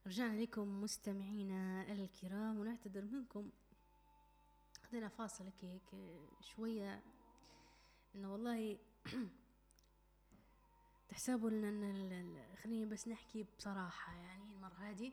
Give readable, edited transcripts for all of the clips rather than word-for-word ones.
رجعنا لكم مستمعينا الكرام ونعتذر منكم. خذينا فاصل هيك شوية، انه والله تحسبوا ان خليني بس نحكي بصراحة، يعني المرة هذه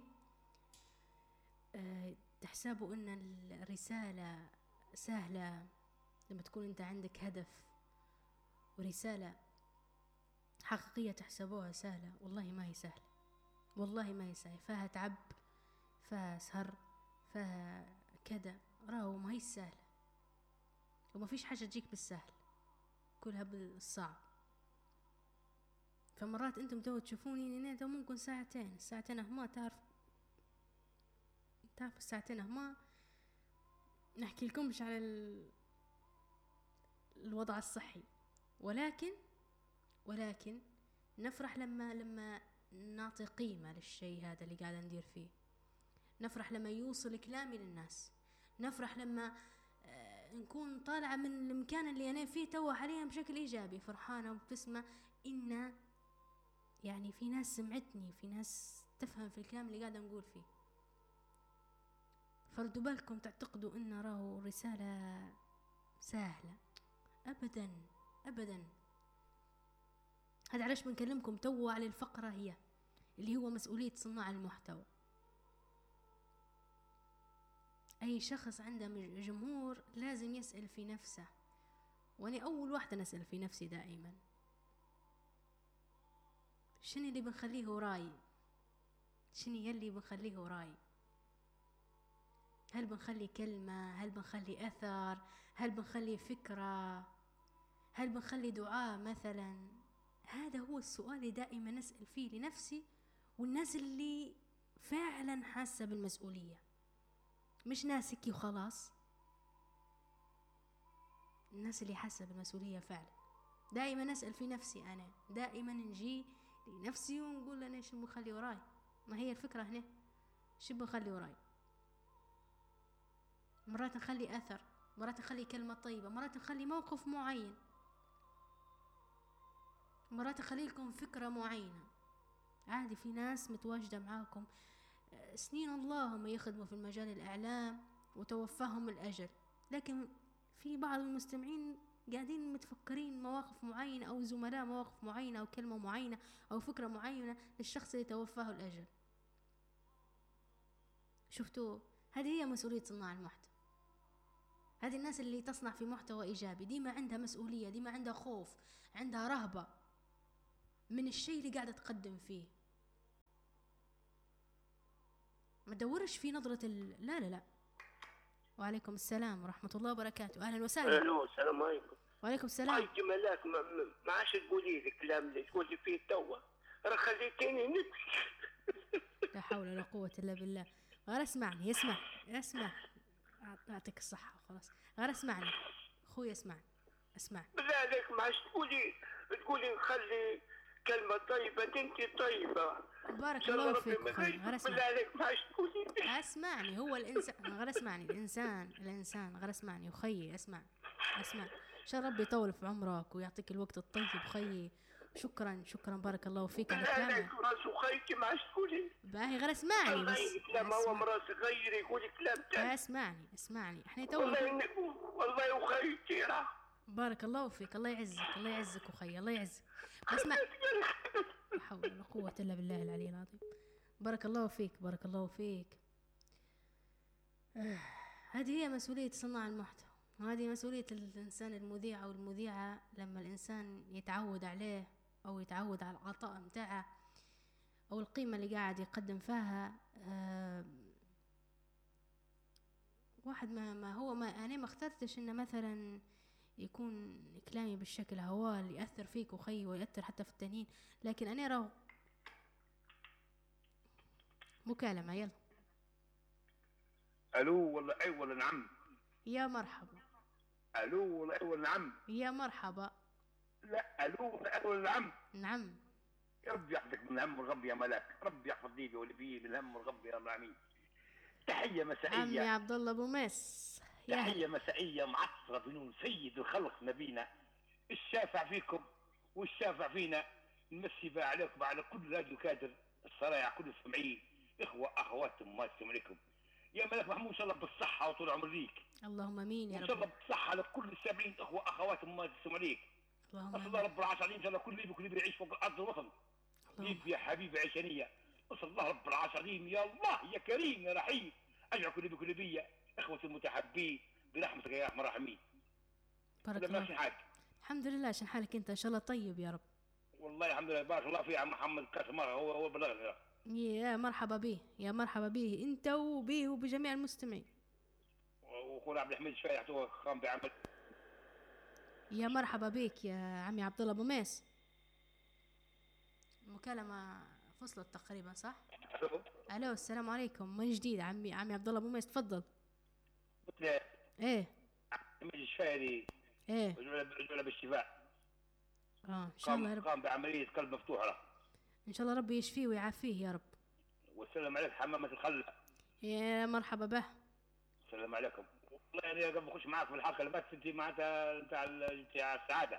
تحسبوا ان الرسالة سهلة لما تكون انت عندك هدف ورسالة حقيقية، تحسبوها سهلة. والله ما هي سهلة، والله ما هي سهلة، فيها تعب، فيها سهر، فيها كذا، راهو ما هي سهلة، وما فيش حاجة تجيك بالسهل، كلها بالصعب. فمرات انتم تو تشوفوني ان انتم ممكن ساعتين هما تعرف الساعتين هما نحكي لكمش على الوضع الصحي، ولكن نفرح لما نعطي قيمة للشيء هذا اللي قاعد ندير فيه، نفرح لما يوصل كلامي للناس، نفرح لما نكون طالعة من المكان اللي أنا فيه توا حاليا بشكل إيجابي، فرحانة وبتسمع إن يعني في ناس سمعتني، في ناس تفهم في الكلام اللي قاعدة نقول فيه. فردوا بالكم تعتقدوا إن راهو رسالة سهلة، أبدا أبدا. هذا علاش بنكلمكم توا على الفقرة هي اللي هو مسؤولية صناع المحتوى. أي شخص عنده جمهور لازم يسأل في نفسه، وأنا أول واحدة نسأل في نفسي دائما، شنو اللي بنخليه وراي؟ شنو يلي بنخليه وراي؟ هل بنخلي كلمة؟ هل بنخلي أثر؟ هل بنخلي فكرة؟ هل بنخلي دعاء مثلا؟ هذا هو السؤال اللي دائما نسأل فيه لنفسي والناس اللي فعلا حاسة بالمسؤولية، مش ناسكي وخلاص، الناس اللي حاسة بالمسؤولية فعلا. دائما نسأل في نفسي، أنا دائما نجي لنفسي ونقول أنا شو بخلي وراي. ما هي الفكرة هنا، شو بخلي وراي؟ مرات نخلي أثر، مرات نخلي كلمة طيبة، مرات نخلي موقف معين، مرات نخلي لكم فكرة معينة. عادي، في ناس متواجدة معاكم سنين الله هم يخدموا في المجال الإعلام وتوفاهم الأجل، لكن في بعض المستمعين قاعدين متفكرين مواقف معينة أو زملاء مواقف معينة أو كلمة معينة أو فكرة معينة للشخص اللي توفاه الأجل. شفتوا؟ هذه هي مسؤولية صناع المحتوى. هذه الناس اللي تصنع في محتوى إيجابي ديما عندها مسؤولية، ديما عندها خوف، عندها رهبة من الشيء اللي قاعدة تقدم فيه. ما تدورش في نظرة لا لا لا. وعليكم السلام ورحمة الله وبركاته، أهلا وسهلا. الو، السلام عليكم. وعليكم السلام. هاي جمالات ما عادش تقولي لي الكلام اللي تقولي فيه توا، راه خليتيني نبكي. لا حول ولا قوة إلا بالله. غير اسمعني، اسمع أعطيك الصحة وخلاص. غير اسمعني أخوي، اسمع بالله عليك ما عادش تقولي نخلي كلمة طيبة، انت طيبة بارك الله فيك أخوي. غير اسمعني، بالله عليك ما عادش تقولي. اسمعني. هو الإنسان غير اسمعني، الإنسان غير اسمعني أخي، اسمع. شاء ربي يطول في عمرك ويعطيك الوقت الطيب خيي. شكرا بارك الله فيك على كلامك. بالله عليك راسو خيتي ما عادش تقولي. باهي غير اسمعني بس. كلام هو مراسي غير يقول كلام تاني. اسمعني احنا تو والله وخيتي راه. بارك الله فيك، الله يعزك أخي، الله يعزك. اسمع، لا حول ولا قوة إلا بالله العلي العظيم. بارك الله فيك. هذه هي مسؤولية صناع المحتوى، وهذه مسؤولية الإنسان المذيع أو المذيعة. لما الإنسان يتعود عليه أو يتعود على العطاء متاعه أو القيمة اللي قاعد يقدم فيها، واحد أنا ما اخترتش إن مثلا يكون كلامي بالشكل هو اللي يأثر فيك وخي ويأثر حتى في التانيين، لكن أنا راهو مكالمة. يلا. الو والله اي والله نعم. يا مرحبا. الو والله اي والله نعم. يا مرحبا. لا الو والله اي والله نعم. يا رب يحفظك من الهم والغم يا ملاك، رب يحفظ ليبيا وليبيا من الهم والغم يا رب العالمين. تحية مسائية عمي عبد الله ابو مس. تحية مسائية معطرة بنون سيد الخلق نبينا، الشافع فيكم والشافع فينا. نمسي بقى عليكم على كل راديو كادر الصرايع، كل السمعين اخوه اخوات امهات السلام عليكم. يا ملك محمود ان شاء الله بالصحه وطول عمر ليك، اللهم امين يا وان شاء الله رب. بالصحه لكل السامعين اخوه اخوات امهات السلام عليك. اللهم اسال الله امين. رب العرش العظيم ان شاء الله كل ليبي كل ليبي يعيش فوق ارض الوطن. اللهم ليبيا حبيبه عشانيه. اسال الله رب العرش العظيم يا الله يا كريم يا رحيم اجعل كل ليبي كل ليبيه اخوه المتحبين برحمتك يا ارحم الراحمين. بارك ولا الله. ماشي حالك؟ الحمد لله. عشان حالك انت ان شاء الله طيب يا رب. والله الحمد لله بارك الله فيه عم محمد قاسم هو بلغني. يا مرحبا به، يا مرحبا به انت وبه وبجميع المستمعين. واخونا عبد الحميد شفايح هو قام بعمل. يا مرحبا بك يا عمي عبد الله ابو ميس. المكالمة فصلت تقريبا صح؟ الو. الو السلام عليكم من جديد عمي عبد الله ابو ميس تفضل. قلت له ايه الحميد الشفايري ايه ادعو له بالشفاء. ان شاء الله يا رب. قام بعمليه قلب مفتوح له. ان شاء الله ربي يشفيه ويعافيه يا رب. والسلام عليك حمامه الخل. يا مرحبا به. السلام عليكم. والله انا قبل اخش معاك في الحلقه اللي فاتت انت معناتها نتاع السعاده.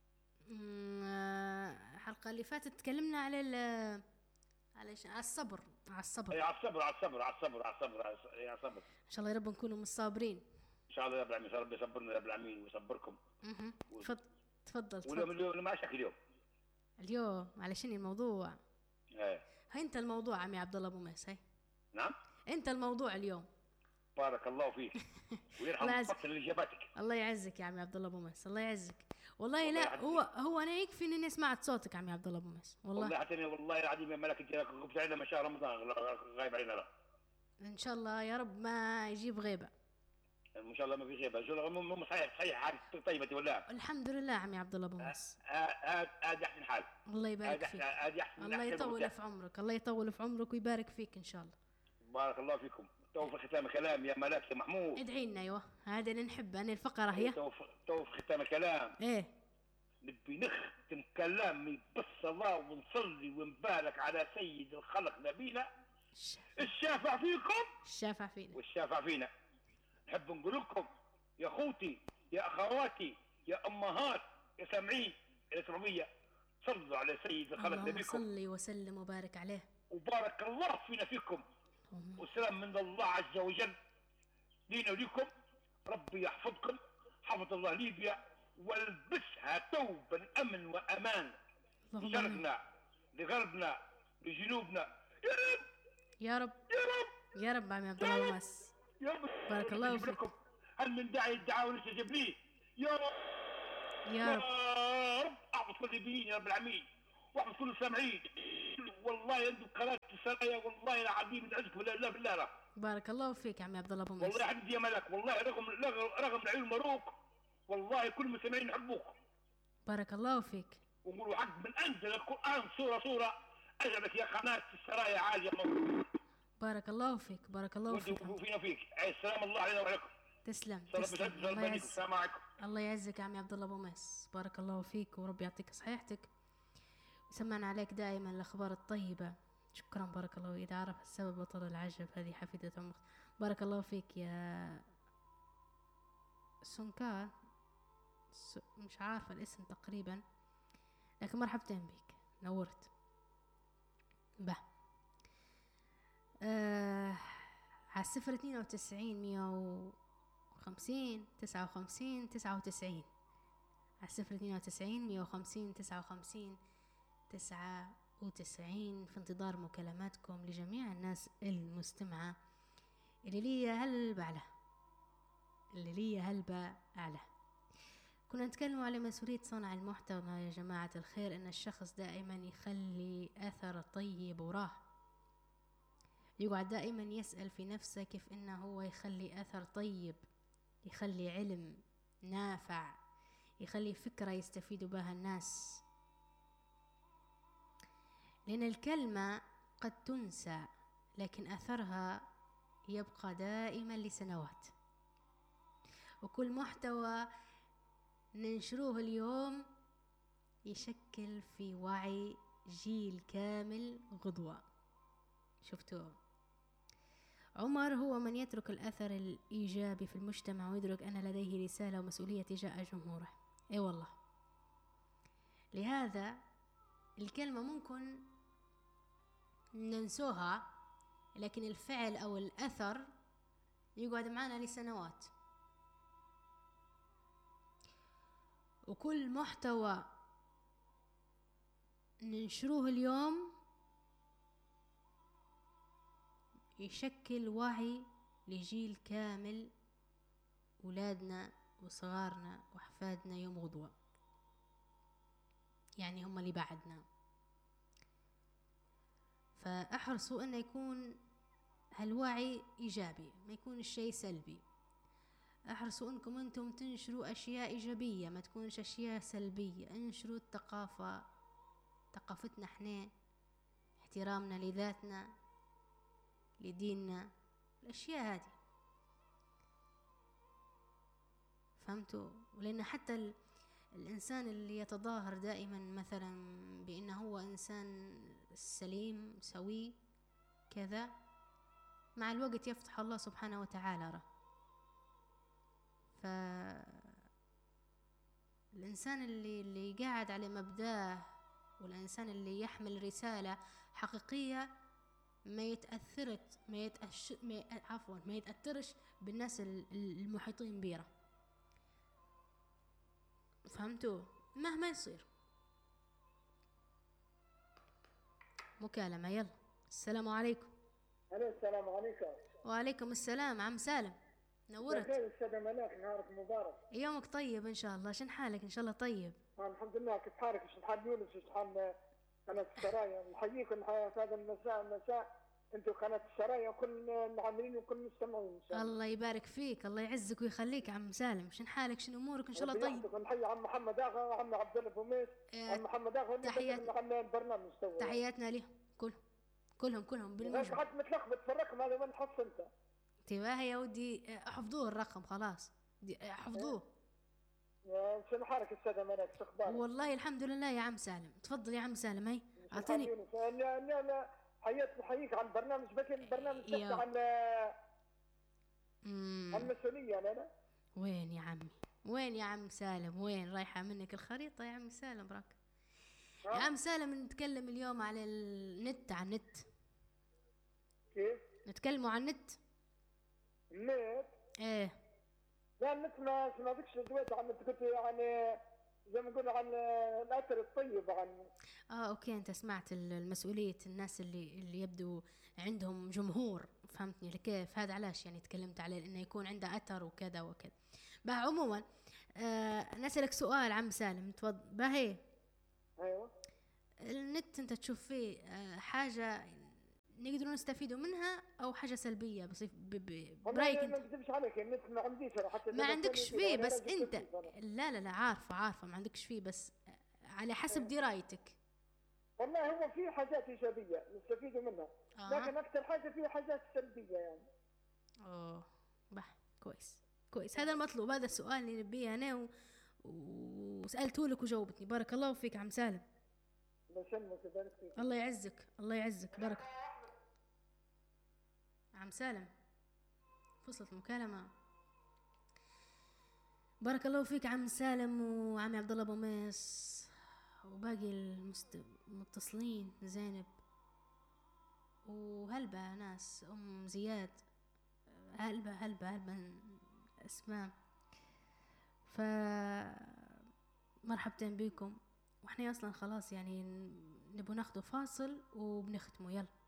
الحلقة اللي فاتت تكلمنا على على الصبر، على الصبر. اي على الصبر على الصبر على الصبر على الصبر على الصبر. ان شاء الله يا رب نكونوا من الصابرين. ان شاء الله يا رب العالمين. ان شاء الله ربي يصبرنا يا رب العالمين ويصبركم. تفضل تفضل واليوم تفضل. اليوم ماشي اليوم. اليوم على شنو الموضوع؟ ايه. هاي انت الموضوع عمي عبد الله ابو ميس. هاي نعم. انت الموضوع اليوم. بارك الله فيك ويرحم فصل اجاباتك. الله يعزك يا عمي عبد الله ابو ميس، الله يعزك. والله والله لا هو انا يكفي اني سمعت صوتك عمي عبد الله ابو ميس. والله حتى انا والله العظيم يا ملك انت غبت علينا من شهر رمضان غايب علينا لا. ان شاء الله يا رب ما يجيب غيبه. ان شاء الله ما في غيبه ان شاء الله. مو صحيح صحيح حالك طيبه ولا؟ الحمد لله عمي عبد الله ابو ميس. هذا احسن حال. الله يبارك فيك. هذا احسن. الله يطول في عمرك، الله يطول في عمرك ويبارك فيك ان شاء الله. بارك الله فيكم. تو في ختام الكلام يا ملاك يا محمود. ادعي لنا. ايوه هذا اللي نحبه انا الفقره هي. تو في ختام الكلام. ايه نبي نختم كلامي بالصلاه ونصلي ونبارك على سيد الخلق نبينا الشافع فيكم الشافع فينا والشافع فينا. نحب نقول لكم يا اخوتي يا اخواتي يا امهات يا سامعين الاسلاميه صلوا على سيد الخلق نبيكم. اللهم صل وسلم وبارك عليه. وبارك الله فينا فيكم. والسلام من الله عز وجل لينا وليكم. ربي يحفظكم. حفظ الله ليبيا والبسها توبا امن وامان لشرقنا لغربنا لجنوبنا يا رب يا رب يا رب يا رب عمي عبد الله ابو ميس. يا رب. بارك الله فيك. هل من داعي الدعاء ونستجب ليه؟ يا رب يا رب يا رب احفظ كل الدين يا رب العالمين واحفظ كل السامعين. والله عندي قناه السرايا والله العظيم نعزكم لا اله بالله. بارك الله فيك عمي عبد الله ابو ميس. والله عندي يا ملك والله رغم العيون مروق والله كل المستمعين يحبوك. بارك الله فيك. ونقولوا حق من انزل القران صوره اجلك يا قناه السرايا عاليه موجود. بارك الله فيك. بارك الله فيك. وفينا فيك. السلام الله علينا وعليكم. تسلم تسلم. الله يعزك. السلام عليكم. الله يعزك يا عمي عبد الله ابو ميس. بارك الله فيك وربي يعطيك صحيحتك ويسمعنا عليك دائما الاخبار الطيبه. شكرا بارك الله. اذا عرف السبب بطل العجب هذه حفيده عمر. بارك الله فيك يا سونكار. مش عارفه الاسم تقريبا لكن مرحبتين بك نورت به. على 092 150 59 99 على 092 150 59 99 في انتظار مكالماتكم لجميع الناس المستمعة اللي لي هلبة أعلى. كنا نتكلم على مسؤولية صانع المحتوى يا جماعة الخير. إن الشخص دائما يخلي أثر طيب وراه. يقعد دائما يسأل في نفسه كيف إنه هو يخلي أثر طيب، يخلي علم نافع، يخلي فكرة يستفيد بها الناس. لأن الكلمة قد تنسى لكن أثرها يبقى دائما لسنوات. وكل محتوى ننشروه اليوم يشكل في وعي جيل كامل غدوة. شفتوه؟ عمر هو من يترك الأثر الإيجابي في المجتمع ويدرك أن لديه رسالة ومسؤولية تجاه جمهوره. أي والله. لهذا الكلمة ممكن ننسوها لكن الفعل أو الأثر يقعد معنا لسنوات. وكل محتوى ننشروه اليوم يشكل وعي لجيل كامل، أولادنا وصغارنا وأحفادنا يوم غدوة، يعني هم اللي بعدنا. فاحرصوا أن يكون هالوعي إيجابي، ما يكون الشيء سلبي. احرصوا أنكم أنتم تنشروا أشياء إيجابية، ما تكونش أشياء سلبية. انشروا الثقافة، ثقافتنا احنا، احترامنا لذاتنا لديننا، الأشياء هذه، فهمتوا؟ ولأن حتى الإنسان اللي يتظاهر دائما مثلا بأنه هو إنسان سليم سوي كذا، مع الوقت يفتح الله سبحانه وتعالى. فالإنسان اللي قاعد على مبداه، والإنسان اللي يحمل رسالة حقيقية ما يتأثرش بالناس المحيطين بيره، فهمتوا؟ مهما يصير. مكالمة، يلا. السلام عليكم. السلام عليكم. وعليكم السلام عم سالم، نورت. بخير استاذ ملاك، نهارك مبارك. يومك طيب ان شاء الله. شن حالك؟ ان شاء الله طيب. الحمد لله. كيف حالك؟ شو حال يونس؟ شو حال قناة السرايا؟ نحييكم هذا المساء انتم قناة السرايا وكل العاملين وكل المستمعين ان شاء الله. الله يبارك فيك، الله يعزك ويخليك عم سالم. شن حالك؟ شن امورك؟ ان شاء الله طيب. نحيي عم محمد اغا وعم عبد الله بوميس. عم محمد اغا اللي البرنامج تو. تحياتنا لهم كلهم بالمجمل. حد متلخبط في الرقم هذا، وين حصل انت؟ تباه يا ودي، حفظوه الرقم خلاص، حفظوه. شنو حالك استاذ ملاك؟ شو اخبارك؟ والله الحمد لله يا عم سالم. تفضل يا عم سالم، هي اعطيني. لا حييك على البرنامج، بس البرنامج تحكي عن المسؤولية. لا وين يا عمي؟ وين يا عم سالم؟ وين رايحة منك الخريطة يا عم سالم؟ براك يا عم سالم. نتكلم اليوم على النت. على النت. كيف؟ نتكلموا عن النت. النت؟ ايه. لا النت ما سمعتكش دلوقتي عن النت، كنت يعني زي ما نقولوا عن الاثر الطيب عن اوكي. انت سمعت المسؤولية الناس اللي يبدو عندهم جمهور، فهمتني كيف؟ هذا علاش يعني تكلمت عليه، انه يكون عنده اثر وكذا وكذا. بقى عموما نسألك سؤال عم سالم، تفضل. باهي. ايوه. النت انت تشوف فيه حاجة نقدروا نستفيدوا منها او حاجة سلبية؟ برايك انت. ما نكذبش عليك، النت ما عنديش حتى. ما عندكش فيه بس انت. لا عارفة ما عندكش فيه، بس على حسب درايتك. والله هو في حاجات ايجابية نستفيدوا منها، لكن اكثر حاجة فيه حاجات سلبية يعني. كويس. هذا المطلوب، هذا السؤال اللي نبيه انا وسألته لك وجاوبتني. بارك الله فيك عم سالم. الله يسلمك ويبارك فيك. الله يعزك. بارك عم سالم. فصلت المكالمة. بارك الله فيك عم سالم وعمي عبد الله بوميس وباقي المتصلين، زينب وهلبة ناس، ام زياد، هلبة اسماء. مرحبتين بكم. واحنا اصلا خلاص يعني نبغى ناخذ فاصل وبنختمه. يلا.